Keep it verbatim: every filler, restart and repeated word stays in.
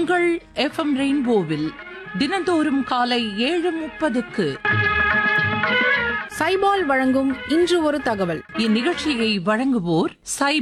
உங்கள் எஃப்எம் ரெயின்போவில் தினந்தோறும் காலை ஏழு முப்பதுக்கு சைபால் வழங்கும் இன்று ஒரு தகவல். இந்நிகழ்ச்சியை வழங்குவோர் சை